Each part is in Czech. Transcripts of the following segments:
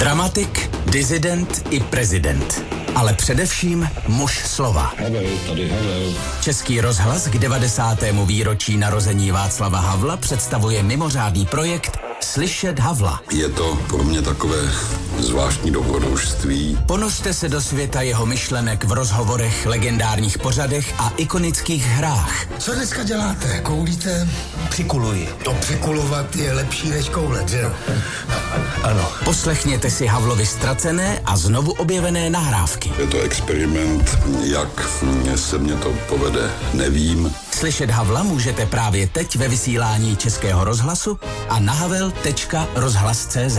Dramatik, disident i prezident. Ale především muž slova. Havel. Český rozhlas k 90. výročí narození Václava Havla představuje mimořádný projekt Slyšet Havla. Je to pro mě takové zvláštní dobrodružství. Ponořte se do světa jeho myšlenek v rozhovorech, legendárních pořadech a ikonických hrách. Co dneska děláte? Koulíte? Přikuluji. To přikulovat je lepší než koulet, že jo? Ano. Poslechněte si Havlovi ztracené a znovu objevené nahrávky. Je to experiment, jak se mně to povede, nevím. Slyšet Havla můžete právě teď ve vysílání Českého rozhlasu a na havel.rozhlas.cz.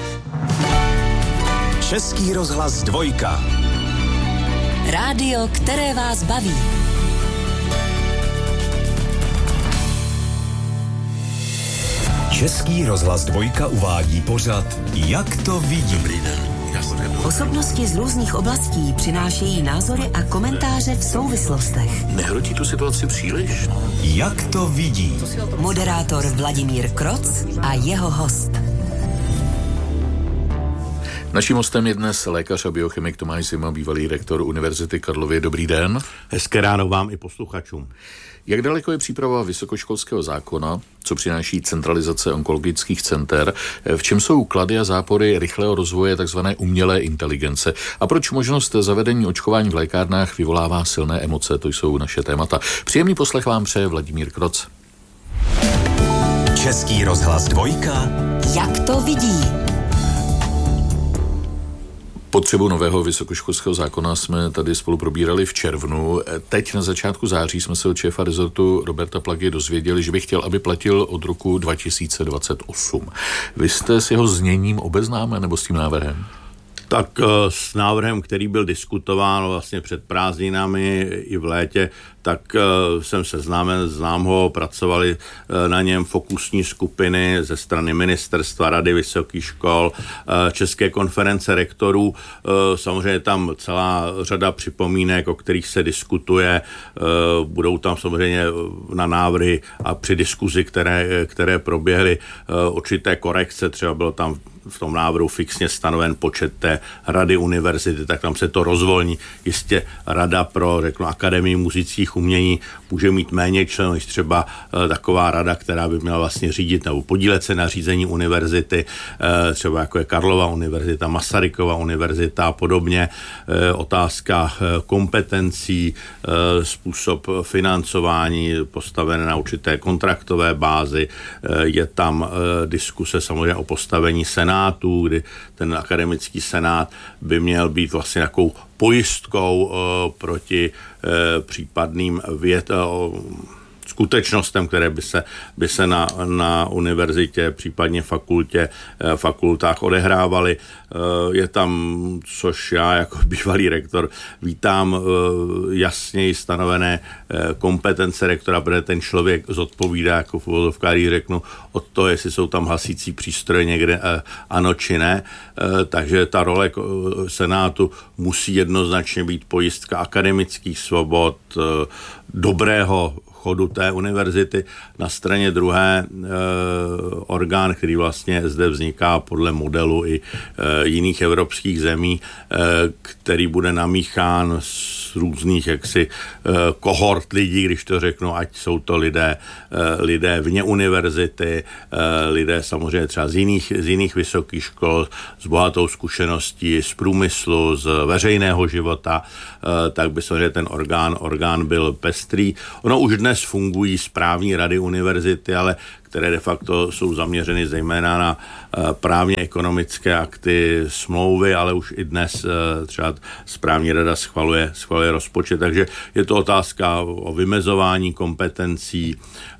Český rozhlas 2. Rádio, které vás baví. Český rozhlas 2 uvádí pořad Jak to vidí. Osobnosti z různých oblastí přinášejí názory a komentáře v souvislostech. Nehrotí tu situaci příliš? Jak to vidí. Moderátor Vladimír Kroc a jeho host. Naším hostem je dnes lékař a biochemik Tomáš Zima, bývalý rektor Univerzity Karlovy. Dobrý den. Hezké ráno vám i posluchačům. Jak daleko je příprava vysokoškolského zákona, co přináší centralizace onkologických center, v čem jsou klady a zápory rychlého rozvoje tzv. Umělé inteligence a proč možnost zavedení očkování v lékárnách vyvolává silné emoce, to jsou naše témata. Příjemný poslech vám přeje Vladimír Kroc. Český rozhlas 2. Jak to vidí? Potřebu nového vysokoškolského zákona jsme tady spolu probírali v červnu. Teď na začátku září jsme se od šéfa rezortu Roberta Plagy dozvěděli, že by chtěl, aby platil od roku 2028. Vy jste s jeho zněním obeznámen nebo s tím návrhem? Tak s návrhem, který byl diskutován vlastně před prázdninami i v létě, tak jsem seznámen, znám ho, pracovali na něm fokusní skupiny ze strany ministerstva, Rady vysokých škol, České konference rektorů. Samozřejmě tam celá řada připomínek, o kterých se diskutuje. Budou tam samozřejmě na návrhy a při diskuzi, které proběhly, určité korekce, třeba bylo tam v tom návrhu fixně stanoven počet té rady univerzity, tak tam se to rozvolní. Jistě rada pro, řeknu, Akademii muzických umění může mít méně členů, než třeba taková rada, která by měla vlastně řídit nebo podílet se na řízení univerzity, třeba jako je Karlova univerzita, Masarykova univerzita a podobně. Otázka kompetencí, způsob financování postavené na určité kontraktové bázi. Je tam diskuse samozřejmě o postavení senátu, kdy ten akademický senát by měl být vlastně takovou pojistkou proti případným skutečnostem, které by se na univerzitě, případně fakultách odehrávaly. Je tam, což já jako bývalý rektor vítám, jasněji stanovené kompetence rektora, protože ten člověk zodpovídá, jako v uvozovkách řeknu, od toho, jestli jsou tam hasící přístroje někde ano či ne. Takže ta role senátu musí jednoznačně být pojistka akademických svobod, dobrého chodu té univerzity. Na straně druhé orgán, který vlastně zde vzniká podle modelu i jiných evropských zemí, který bude namíchán z různých kohort lidí, když to řeknu, ať jsou to lidé vně univerzity, lidé samozřejmě třeba z jiných vysokých škol, s bohatou zkušeností z průmyslu, z veřejného života, tak by samozřejmě ten orgán byl pestrý. Ono už dnes fungují správní rady univerzity, ale které de facto jsou zaměřeny zejména na právně ekonomické akty, smlouvy, ale už i dnes třeba správní rada schvaluje rozpočet, takže je to otázka o vymezování kompetencí.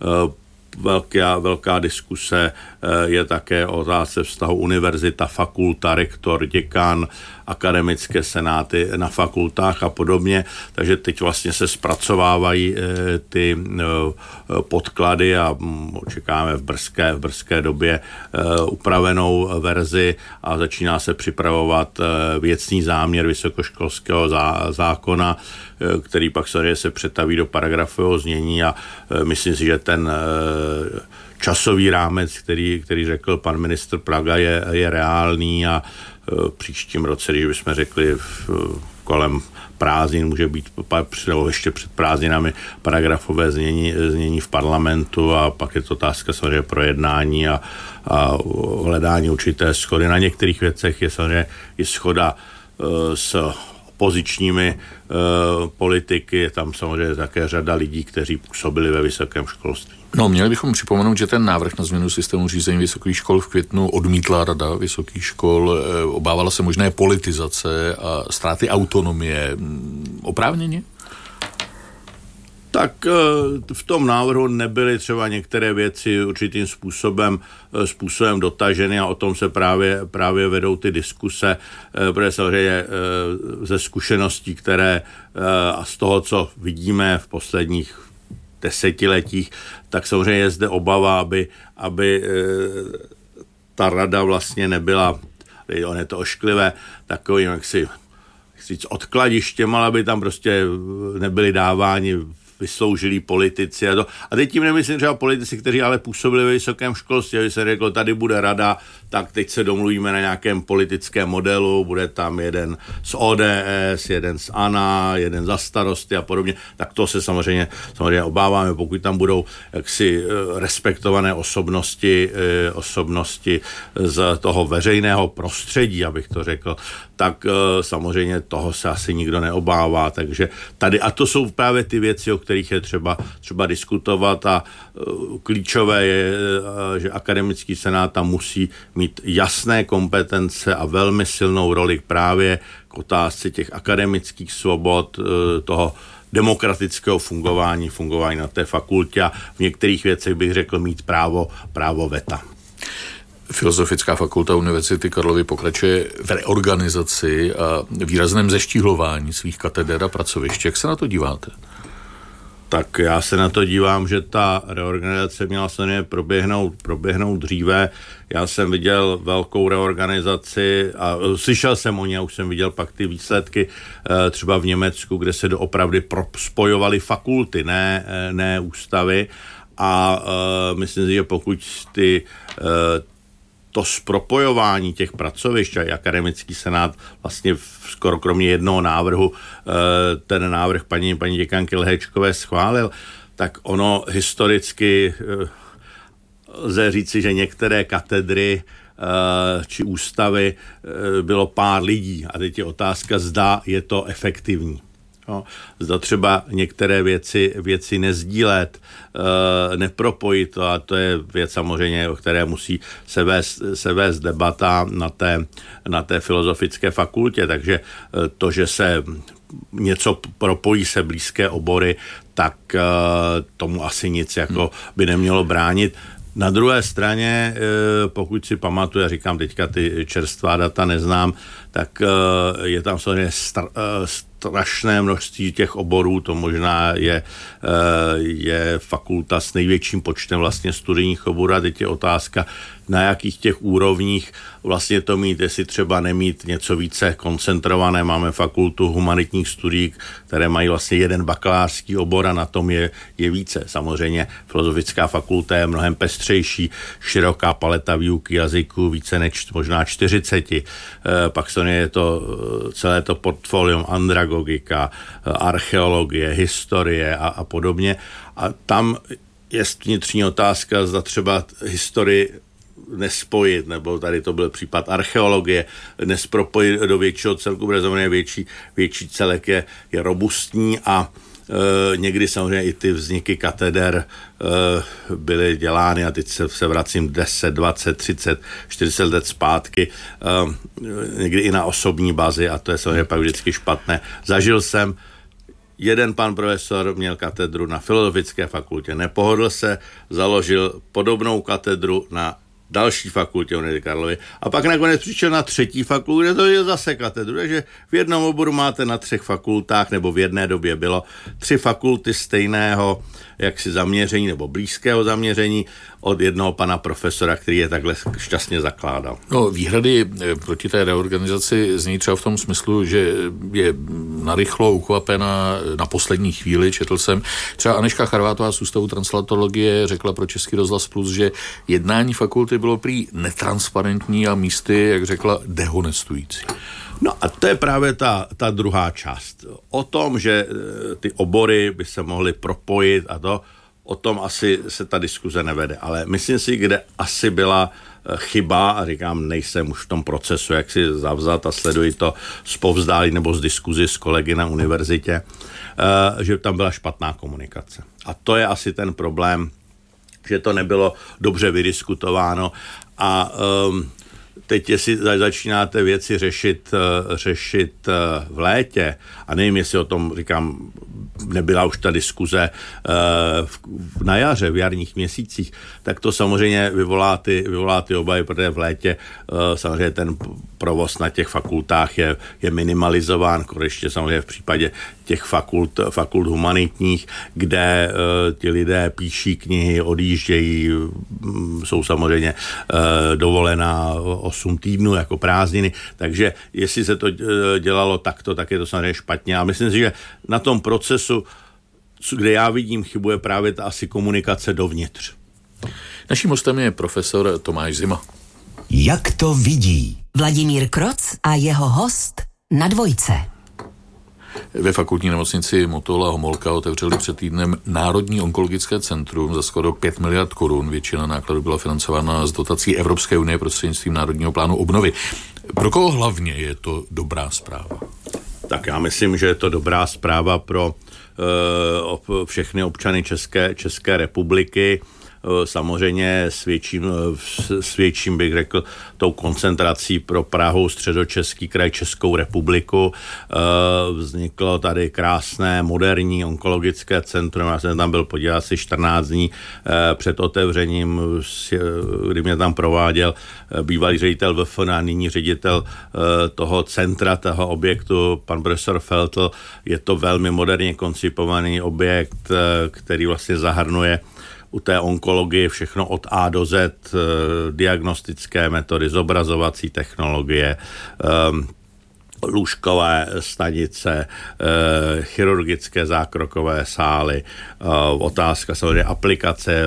Velká diskuse je také o otázce vztahu univerzita, fakulta, rektor, děkan, akademické senáty na fakultách a podobně. Takže teď vlastně se zpracovávají ty podklady a očekáváme v brzké době upravenou verzi a začíná se připravovat věcný záměr vysokoškolského zákona, který pak se přetaví do paragrafového znění a myslím si, že časový rámec, který řekl pan ministr Praga, je reálný a příštím roce, když bychom řekli kolem prázdnin, může být ještě před prázdninami paragrafové znění v parlamentu a pak je to otázka samozřejmě projednání a hledání určité shody. Na některých věcech je samozřejmě i shoda s opozičními politiky, je tam samozřejmě také řada lidí, kteří působili ve vysokém školství. No, měli bychom připomenout, že ten návrh na změnu systému řízení vysokých škol v květnu odmítla Rada vysokých škol, obávala se možné politizace a ztráty autonomie. Oprávněně? Tak v tom návrhu nebyly třeba některé věci určitým způsobem dotaženy a o tom se právě vedou ty diskuse, protože samozřejmě ze zkušeností, které a z toho, co vidíme v posledních desetiletích, tak samozřejmě je zde obava, aby ta rada vlastně nebyla, on je to ošklivé, takovým jaksi odkladištěm, ale aby tam prostě nebyli dáváni vysloužilí politici a teď tím nemyslím třeba politici, kteří ale působili ve vysokém školství, aby se řeklo, tady bude rada, tak teď se domluvíme na nějakém politickém modelu, bude tam jeden z ODS, jeden z ANO, jeden za Starosty a podobně, tak to se samozřejmě obáváme, pokud tam budou jaksi respektované osobnosti z toho veřejného prostředí, abych to řekl, tak samozřejmě toho se asi nikdo neobává, takže tady, a to jsou právě ty věci, o kterých je třeba diskutovat a klíčové je, že akademický senát tam musí mít jasné kompetence a velmi silnou roli právě k otázce těch akademických svobod, toho demokratického fungování na té fakultě a v některých věcech bych řekl mít právo veta. Filozofická fakulta Univerzity Karlovy pokračuje v reorganizaci a výrazném zeštíhlování svých kateder a pracovišť. Jak se na to díváte? Tak já se na to dívám, že ta reorganizace měla se proběhnout dříve. Já jsem viděl velkou reorganizaci a slyšel jsem o ní a už jsem viděl pak ty výsledky třeba v Německu, kde se doopravdy spojovaly fakulty, ne ústavy a myslím si, že pokud to zpropojování těch pracovišť a akademický senát vlastně skoro kromě jednoho návrhu ten návrh paní děkanky Lehečkové schválil, tak ono historicky lze říci, že některé katedry či ústavy bylo pár lidí a teď je otázka, zda je to efektivní. No, zda třeba některé věci nezdílet, nepropojit to a to je věc samozřejmě, o které musí se vést debata na té filozofické fakultě, takže to, že se něco propojí se blízké obory, tak tomu asi nic jako by nemělo bránit. Na druhé straně, pokud si pamatuju, já říkám teďka ty čerstvá data neznám, tak je tam samozřejmě strašné množství těch oborů, to možná je fakulta s největším počtem vlastně studijních oborů a teď je otázka, na jakých těch úrovních vlastně to mít, jestli třeba nemít něco více koncentrované. Máme fakultu humanitních studií, které mají vlastně jeden bakalářský obor a na tom je více. Samozřejmě filozofická fakulta je mnohem pestřejší, široká paleta výuky jazyků, více než možná 40. Pak je to celé to portfolium andragogika, archeologie, historie a podobně. A tam je vnitřní otázka, zda třeba historii nespojit, nebo tady to byl případ archeologie, nespropojit do většího celku, protože znamená větší celek je robustní a někdy samozřejmě i ty vzniky kateder byly dělány a teď se vracím 10, 20, 30, 40 let zpátky, někdy i na osobní bazi a to je samozřejmě pak vždycky špatné. Zažil jsem, jeden pan profesor měl katedru na filozofické fakultě, nepohodl se, založil podobnou katedru na další fakultě Univerzity Karlovy. A pak nakonec přišel na 3. fakultu, kde to je zase katedru, takže v jednom oboru máte na 3 fakultách, nebo v jedné době bylo 3 fakulty stejného jaksi zaměření nebo blízkého zaměření od jednoho pana profesora, který je takhle šťastně zakládal. No, výhrady proti té reorganizaci zní třeba v tom smyslu, že je narychlo ukvapená na poslední chvíli, četl jsem. Třeba Anežka Charvátová z Ústavu translatologie řekla pro Český rozhlas Plus, že jednání fakulty bylo prý netransparentní a místy, jak řekla, dehonestující. No a to je právě ta druhá část. O tom, že ty obory by se mohly propojit a to, o tom asi se ta diskuze nevede. Ale myslím si, kde asi byla chyba, a říkám, nejsem už v tom procesu, jak si zavzat a sleduji to zpovzdálí nebo z diskuzi s kolegy na univerzitě, že tam byla špatná komunikace. A to je asi ten problém, že to nebylo dobře vydiskutováno a teď, jestli začínáte věci řešit v létě, a nevím, jestli o tom, říkám, nebyla už ta diskuze na jaře, v jarních měsících, tak to samozřejmě vyvolá ty obavy, protože v létě samozřejmě ten provoz na těch fakultách je minimalizován, ještě samozřejmě v případě těch fakult humanitních, kde ti lidé píší knihy, odjíždějí, jsou samozřejmě dovolená 8 týdnů jako prázdniny, takže jestli se to dělalo takto, tak je to samozřejmě špatně. A myslím si, že na tom procesu, kde já vidím chybu, je právě ta asi komunikace dovnitř. Naším hostem je profesor Tomáš Zima. Jak to vidí? Vladimír Kroc a jeho host na Dvojce. Ve fakultní nemocnici Motol a Homolka otevřeli před týdnem Národní onkologické centrum za skoro 5 miliard korun. Většina nákladů byla financována z dotací Evropské unie prostřednictvím Národního plánu obnovy. Pro koho hlavně je to dobrá zpráva? Tak já myslím, že je to dobrá zpráva pro všechny občany České republiky. Samozřejmě s větším bych řekl tou koncentrací pro Prahu, Středočeský kraj, Českou republiku. Vzniklo tady krásné, moderní onkologické centrum. Já jsem tam byl podívat asi 14 dní před otevřením, kdy mě tam prováděl bývalý ředitel VFN a nyní ředitel toho centra, toho objektu, pan profesor Feltl. Je to velmi moderně koncipovaný objekt, který vlastně zahrnuje u té onkologie všechno od A do Z, diagnostické metody, zobrazovací technologie, lůžkové stanice, chirurgické zákrokové sály, otázka samozřejmě aplikace,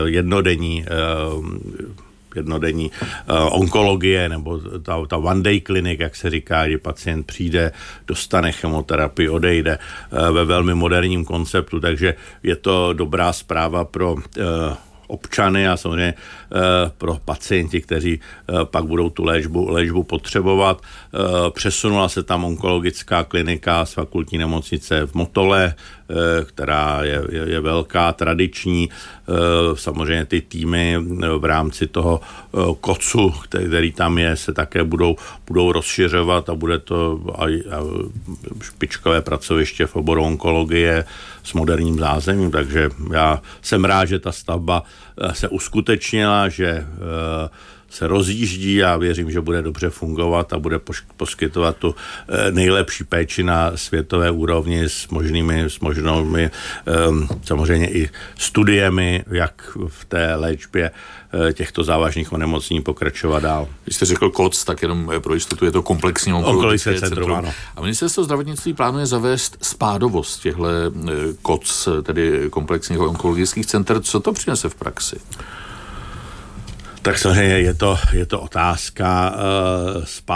jednodenní onkologie, nebo ta one day clinic, jak se říká, kdy pacient přijde, dostane chemoterapii, odejde ve velmi moderním konceptu, takže je to dobrá zpráva pro občany a samozřejmě pro pacienti, kteří pak budou tu léčbu potřebovat. Přesunula se tam onkologická klinika z fakultní nemocnice v Motole, která je velká, tradiční. Samozřejmě ty týmy v rámci toho KOCu, který tam je, se také budou rozšiřovat a bude to špičkové pracoviště v oboru onkologie s moderním zázemím, takže já jsem rád, že ta stavba se uskutečnila, že se rozjíždí a věřím, že bude dobře fungovat a bude poskytovat tu nejlepší péči na světové úrovni s možnými samozřejmě i studiemi, jak v té léčbě těchto závažných onemocnění pokračovat dál. Když jste řekl KOC, tak jenom pro jistotu je to komplexní onkologické centrum. Ano. A ministerstvo zdravotnictví plánuje zavést spádovost těchto KOC, tedy komplexních onkologických center. Co to přinese v praxi? Tak samozřejmě je to otázka